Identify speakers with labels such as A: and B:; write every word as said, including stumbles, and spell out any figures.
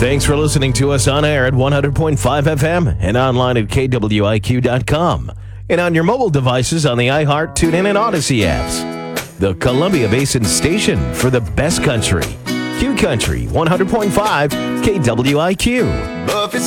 A: Thanks for listening to us on air at one hundred point five F M and online at K W I Q dot com. And on your mobile devices on the iHeart, TuneIn, and Odyssey apps. The Columbia Basin Station for the best country. Q Country, one hundred point five K W I Q.